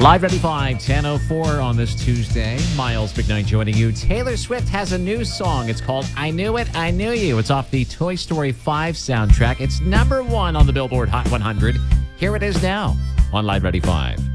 Live Ready 5, 10:04 on this Tuesday. Miles McKnight joining you. Taylor Swift has a new song. It's called I Knew It, I Knew You. It's off the Toy Story 5 soundtrack. It's number one on the Billboard Hot 100. Here it is now on Live Ready 5.